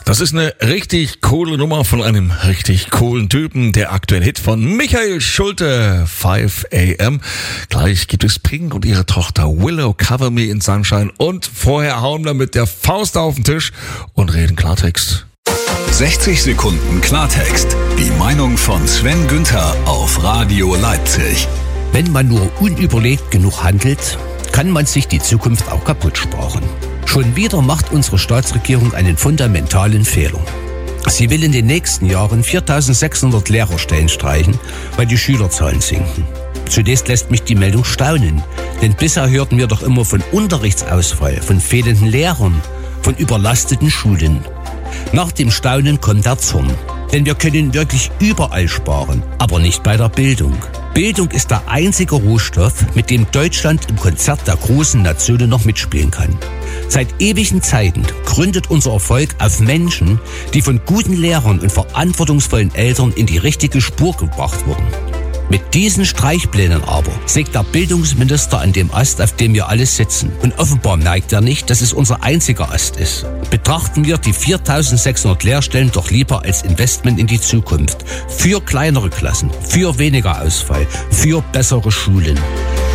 Das ist eine richtig coole Nummer von einem richtig coolen Typen. Der aktuelle Hit von Michael Schulte, 5 AM. Gleich gibt es Pink und ihre Tochter Willow, Cover Me in Sunshine. Und vorher hauen wir mit der Faust auf den Tisch und reden Klartext. 60 Sekunden Klartext. Die Meinung von Sven Günther auf Radio Leipzig. Wenn man nur unüberlegt genug handelt, kann man sich die Zukunft auch kaputt sparen. Schon wieder macht unsere Staatsregierung einen fundamentalen Fehler. Sie will in den nächsten Jahren 4.600 Lehrerstellen streichen, weil die Schülerzahlen sinken. Zunächst lässt mich die Meldung staunen, denn bisher hörten wir doch immer von Unterrichtsausfall, von fehlenden Lehrern, von überlasteten Schulen. Nach dem Staunen kommt der Zorn, denn wir können wirklich überall sparen, aber nicht bei der Bildung. Bildung ist der einzige Rohstoff, mit dem Deutschland im Konzert der großen Nationen noch mitspielen kann. Seit ewigen Zeiten gründet unser Erfolg auf Menschen, die von guten Lehrern und verantwortungsvollen Eltern in die richtige Spur gebracht wurden. Mit diesen Streichplänen aber sägt der Bildungsminister an dem Ast, auf dem wir alle sitzen. Und offenbar merkt er nicht, dass es unser einziger Ast ist. Betrachten wir die 4.600 Lehrstellen doch lieber als Investment in die Zukunft. Für kleinere Klassen, für weniger Ausfall, für bessere Schulen.